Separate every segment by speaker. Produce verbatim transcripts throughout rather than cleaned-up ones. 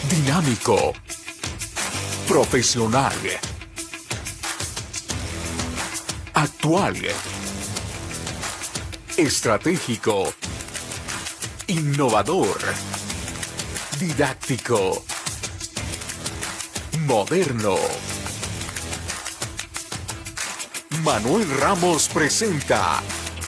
Speaker 1: Dinámico, profesional, actual, estratégico, innovador, didáctico, moderno. Manuel Ramos presenta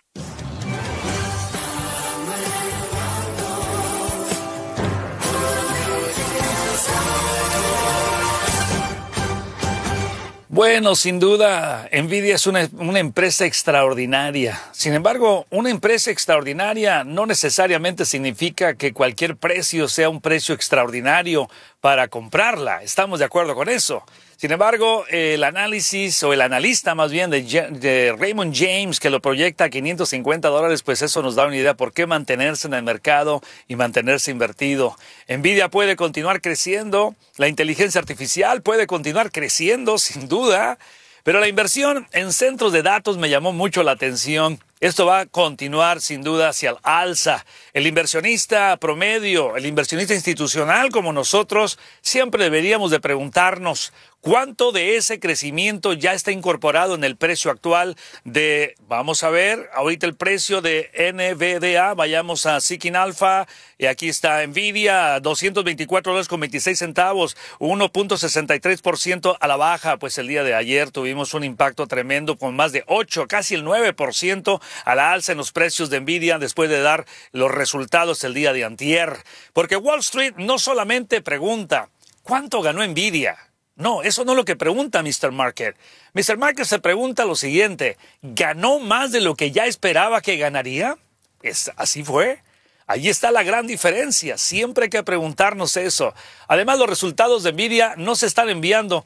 Speaker 2: Bueno, sin duda, Nvidia es una, una empresa extraordinaria. Sin embargo, una empresa extraordinaria no necesariamente significa que cualquier precio sea un precio extraordinario para comprarla. Estamos de acuerdo con eso. Sin embargo, el análisis, o el analista más bien de, de Raymond James, que lo proyecta a quinientos cincuenta dólares, pues eso nos da una idea por qué mantenerse en el mercado y mantenerse invertido. Nvidia puede continuar creciendo, la inteligencia artificial puede continuar creciendo, sin duda, pero la inversión en centros de datos me llamó mucho la atención. Esto va a continuar sin duda hacia el alza. El inversionista promedio, el inversionista institucional como nosotros, siempre deberíamos de preguntarnos cuánto de ese crecimiento ya está incorporado en el precio actual de, vamos a ver, ahorita el precio de N V D A, vayamos a Seeking Alpha, y aquí está Nvidia, doscientos veinticuatro dólares con veintiséis centavos, uno punto sesenta y tres por ciento a la baja. Pues el día de ayer tuvimos un impacto tremendo con más de ocho, casi el nueve por ciento a la alza en los precios de Nvidia después de dar los resultados el día de antier. Porque Wall Street no solamente pregunta, ¿cuánto ganó Nvidia? No, eso no es lo que pregunta mister Market. mister Market se pregunta lo siguiente, ¿ganó más de lo que ya esperaba que ganaría? ¿Es, así fue? Ahí está la gran diferencia. Siempre hay que preguntarnos eso. Además, los resultados de Nvidia no se están enviando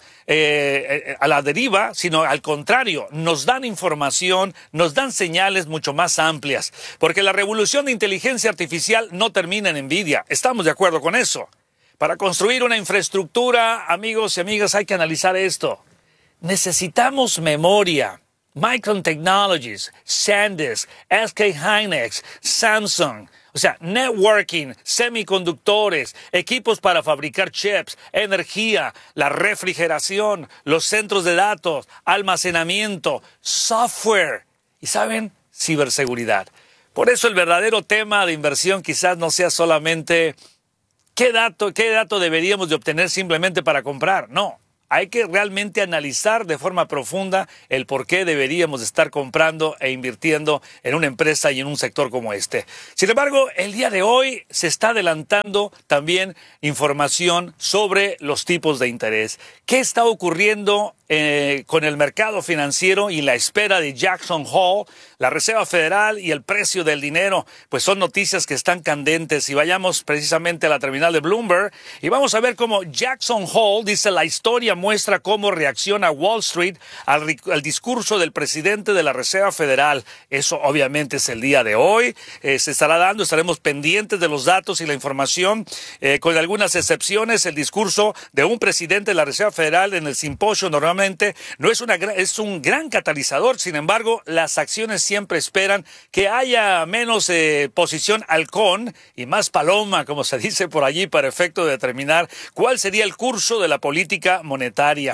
Speaker 2: eh, a la deriva, sino al contrario, nos dan información, nos dan señales mucho más amplias. Porque la revolución de inteligencia artificial no termina en Nvidia. ¿Estamos de acuerdo con eso? Para construir una infraestructura, amigos y amigas, hay que analizar esto. Necesitamos memoria. Micron Technologies, SanDisk, S K Hynix, Samsung. O sea, networking, semiconductores, equipos para fabricar chips, energía, la refrigeración, los centros de datos, almacenamiento, software. Y ¿saben? Ciberseguridad. Por eso el verdadero tema de inversión quizás no sea solamente qué dato, qué dato deberíamos de obtener simplemente para comprar. No. Hay que realmente analizar de forma profunda el por qué deberíamos estar comprando e invirtiendo en una empresa y en un sector como este. Sin embargo, el día de hoy se está adelantando también información sobre los tipos de interés. ¿Qué está ocurriendo eh, con el mercado financiero y la espera de Jackson Hole, la Reserva Federal y el precio del dinero? Pues son noticias que están candentes. Y vayamos precisamente a la terminal de Bloomberg y vamos a ver cómo Jackson Hole dice: la historia muestra cómo reacciona Wall Street al, al discurso del presidente de la Reserva Federal. Eso obviamente es el día de hoy. Eh, se estará dando, estaremos pendientes de los datos y la información, eh, con algunas excepciones. El discurso de un presidente de la Reserva Federal en el simposio normalmente no es, una, es un gran catalizador. Sin embargo, las acciones siempre esperan que haya menos eh, posición halcón y más paloma, como se dice por allí, para efecto de determinar cuál sería el curso de la política monetaria.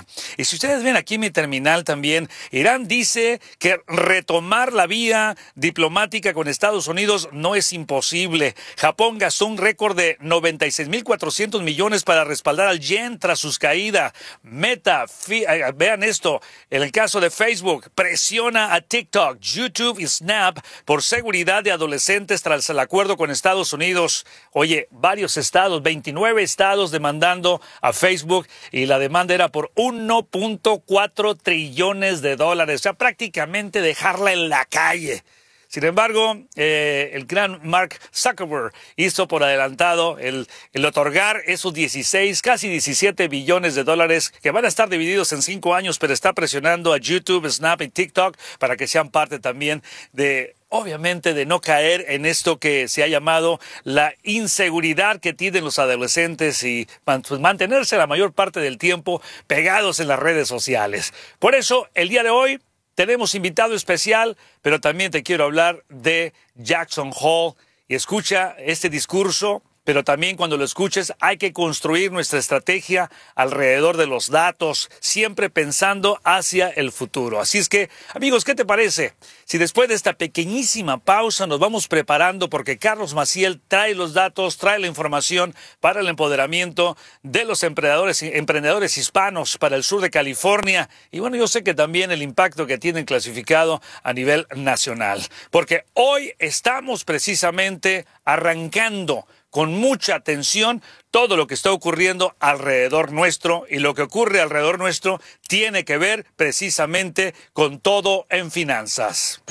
Speaker 2: Y si ustedes ven aquí mi terminal también, Irán dice que retomar la vía diplomática con Estados Unidos no es imposible. Japón gastó un récord de noventa y seis mil cuatrocientos millones para respaldar al yen tras sus caídas. Meta, fi, eh, vean esto, en el caso de Facebook, presiona a TikTok, YouTube y Snap por seguridad de adolescentes tras el acuerdo con Estados Unidos. Oye, varios estados, veintinueve estados demandando a Facebook, y la demanda era por uno punto cuatro trillones de dólares, o sea, prácticamente dejarla en la calle. Sin embargo, eh, el gran Mark Zuckerberg hizo por adelantado el, el otorgar esos dieciséis, casi diecisiete billones de dólares que van a estar divididos en cinco años, pero está presionando a YouTube, Snap y TikTok para que sean parte también de, obviamente, de no caer en esto que se ha llamado la inseguridad que tienen los adolescentes y pues, mantenerse la mayor parte del tiempo pegados en las redes sociales. Por eso, el día de hoy tenemos invitado especial, pero también te quiero hablar de Jackson Hole. Y escucha este discurso pero también cuando lo escuches hay que construir nuestra estrategia alrededor de los datos, siempre pensando hacia el futuro. Así es que, amigos, ¿qué te parece? Si después de esta pequeñísima pausa nos vamos preparando porque Carlos Maciel trae los datos, trae la información para el empoderamiento de los emprendedores, emprendedores hispanos para el sur de California. Y bueno, yo sé que también el impacto que tienen clasificado a nivel nacional. Porque hoy estamos precisamente arrancando con mucha atención todo lo que está ocurriendo alrededor nuestro, y lo que ocurre alrededor nuestro tiene que ver precisamente con todo en finanzas.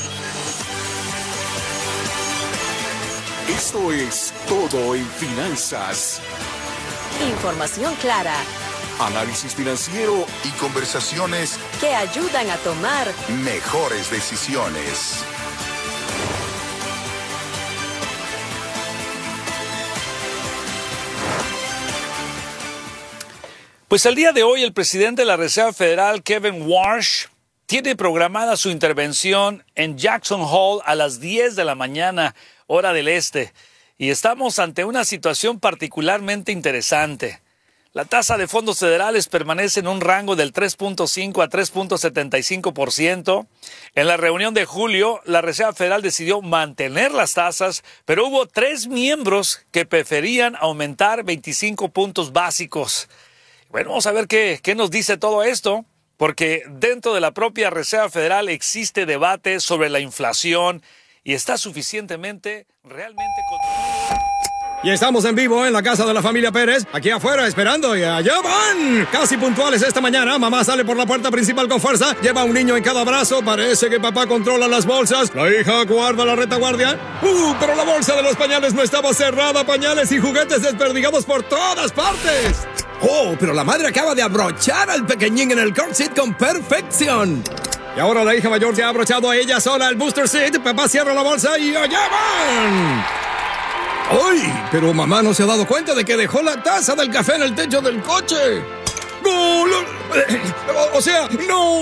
Speaker 1: Esto es Todo en Finanzas.
Speaker 3: Información clara,
Speaker 1: Análisis financiero
Speaker 4: y conversaciones
Speaker 3: que ayudan a tomar
Speaker 4: mejores decisiones.
Speaker 2: Pues el día de hoy el presidente de la Reserva Federal, Kevin Warsh, tiene programada su intervención en Jackson Hole a las diez de la mañana, hora del este. Y estamos ante una situación particularmente interesante. La tasa de fondos federales permanece en un rango del tres punto cinco a tres punto setenta y cinco por ciento. En la reunión de julio, la Reserva Federal decidió mantener las tasas, pero hubo tres miembros que preferían aumentar veinticinco puntos básicos. Bueno, vamos a ver qué, qué nos dice todo esto, porque dentro de la propia Reserva Federal existe debate sobre la inflación y está suficientemente realmente controlado.
Speaker 5: Y estamos en vivo en la casa de la familia Pérez, aquí afuera esperando, y allá van. Casi puntuales esta mañana, mamá sale por la puerta principal con fuerza, lleva un niño en cada brazo, parece que papá controla las bolsas, la hija guarda la retaguardia. Uh, pero la bolsa de los pañales no estaba cerrada, pañales y juguetes desperdigados por todas partes. Oh, pero la madre acaba de abrochar al pequeñín en el car seat con perfección. Y ahora la hija mayor ya ha abrochado a ella sola el booster seat, papá cierra la bolsa y allá van. ¡Ay! Pero mamá no se ha dado cuenta de que dejó la taza del café en el techo del coche. ¡No! O, o sea, ¡no!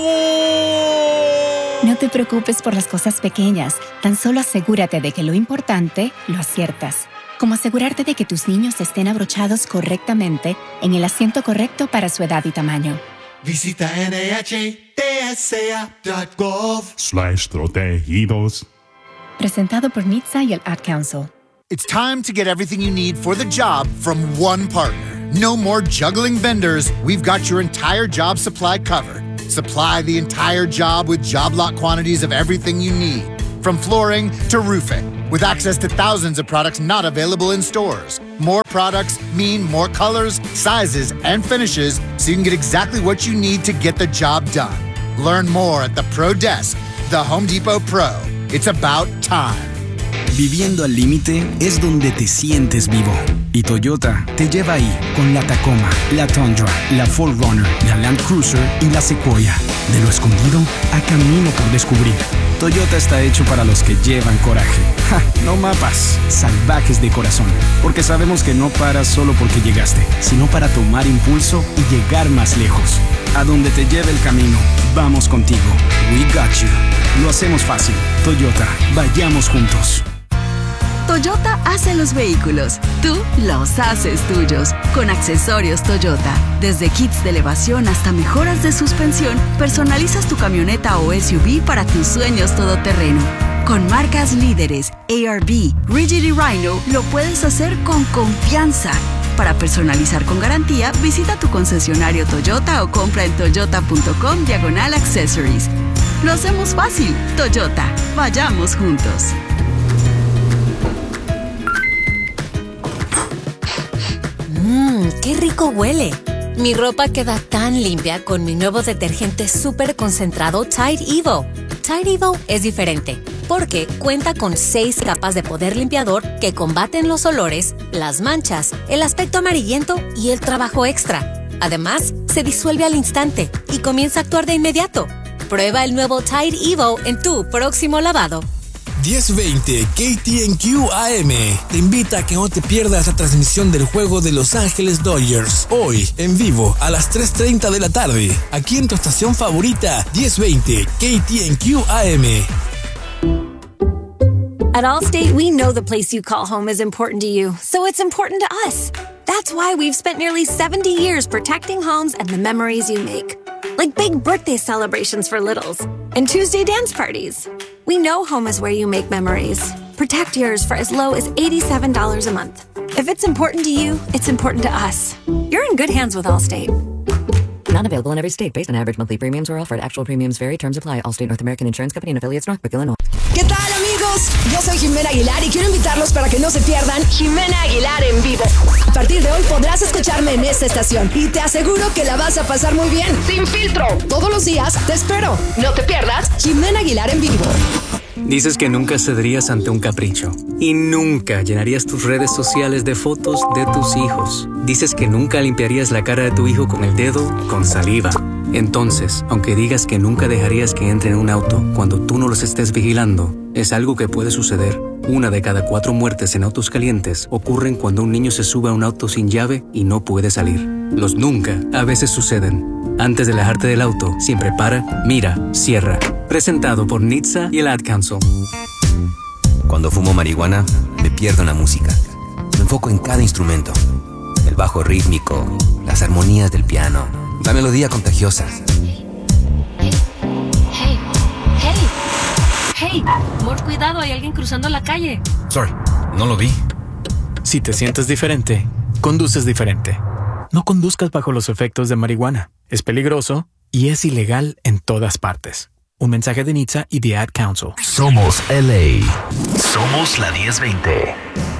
Speaker 6: No te preocupes por las cosas pequeñas. Tan solo asegúrate de que lo importante lo aciertas. Como asegurarte de que tus niños estén abrochados correctamente en el asiento correcto para su edad y tamaño.
Speaker 7: Visita N H T S A punto gov
Speaker 8: slash protegidos.
Speaker 6: Presentado por N H T S A y el Ad Council.
Speaker 7: It's time to get everything you need for the job from one partner. No more juggling vendors. We've got your entire job supply covered. Supply the entire job with job lot quantities of everything you need, from flooring to roofing, with access to thousands of products not available in stores. More products mean more colors, sizes, and finishes, so you can get exactly what you need to get the job done. Learn more at the Pro Desk, the Home Depot Pro. It's about time.
Speaker 9: Viviendo al límite es donde te sientes vivo. Y Toyota te lleva ahí con la Tacoma, la Tundra, la cuatro runner, la Land Cruiser y la Sequoia. De lo escondido a camino por descubrir. Toyota está hecho para los que llevan coraje. ¡Ja! No mapas, salvajes de corazón. Porque sabemos que no paras solo porque llegaste, sino para tomar impulso y llegar más lejos. A donde te lleve el camino, vamos contigo. We got you. Lo hacemos fácil. Toyota, vayamos juntos.
Speaker 10: Toyota hace los vehículos, tú los haces tuyos. Con accesorios Toyota, desde kits de elevación hasta mejoras de suspensión, personalizas tu camioneta o S U V para tus sueños todoterreno. Con marcas líderes, A R B, Rigid y Rhino, lo puedes hacer con confianza. Para personalizar con garantía, visita tu concesionario Toyota o compra en toyota.com diagonal accessories. Lo hacemos fácil. Toyota, vayamos juntos.
Speaker 3: Mmm, qué rico huele. Mi ropa queda tan limpia con mi nuevo detergente súper concentrado Tide Evo. Tide Evo es diferente porque cuenta con seis capas de poder limpiador que combaten los olores, las manchas, el aspecto amarillento y el trabajo extra. Además, se disuelve al instante y comienza a actuar de inmediato. Prueba el nuevo Tide Evo en tu próximo lavado.
Speaker 11: diez veinte K T N Q A M te invita a que no te pierdas la transmisión del juego de Los Ángeles Dodgers hoy en vivo a las tres treinta de la tarde aquí en tu estación favorita diez veinte K T N Q A M.
Speaker 12: At Allstate, we know the place you call home is important to you, so it's important to us. That's why we've spent nearly seventy years protecting homes and the memories you make. Like big birthday celebrations for littles and Tuesday dance parties. We know home is where you make memories. Protect yours for as low as eighty-seven dollars a month. If it's important to you, it's important to us. You're in good hands with Allstate.
Speaker 13: Not available in every state. Based on average monthly premiums or offered. Actual premiums vary. Terms apply. Allstate North American Insurance Company and affiliates, Northbrook, Illinois.
Speaker 14: ¿Qué tal, amigos? Yo soy Jimena Aguilar y quiero invitarlos para que no se pierdan Jimena Aguilar en vivo. A partir de hoy podrás escucharme en esta estación y te aseguro que la vas a pasar muy bien. Sin filtro. Todos los días te espero. No te pierdas Jimena Aguilar en vivo.
Speaker 15: Dices que nunca cederías ante un capricho y nunca llenarías tus redes sociales de fotos de tus hijos. Dices que nunca limpiarías la cara de tu hijo con el dedo con saliva. Entonces, aunque digas que nunca dejarías que entre en un auto cuando tú no los estés vigilando, es algo que puede suceder. Una de cada cuatro muertes en autos calientes ocurren cuando un niño se sube a un auto sin llave y no puede salir. Los nunca a veces suceden. Antes de alejarte del auto, siempre para, mira, cierra. Presentado por N H T S A y el Ad Council.
Speaker 16: Cuando fumo marihuana, me pierdo en la música. Me enfoco en cada instrumento. El bajo rítmico, las armonías del piano, la melodía contagiosa.
Speaker 17: Hey, hey, hey, hey, amor, cuidado, hay alguien cruzando la calle.
Speaker 16: Sorry, no lo vi.
Speaker 9: Si te sientes diferente, conduces diferente. No conduzcas bajo los efectos de marihuana. Es peligroso y es ilegal en todas partes. Un mensaje de N H T S A y The Ad Council.
Speaker 18: Somos L A. Somos la diez veinte.